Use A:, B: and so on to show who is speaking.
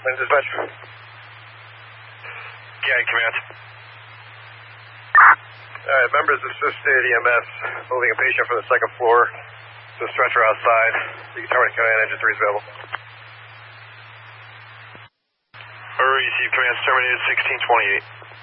A: When's dispatch?
B: Yeah, command.
A: Alright, members assisted EMS moving a patient from the second floor to a stretcher outside. You can determine command engine 3 is available.
B: Receive command terminated 1628.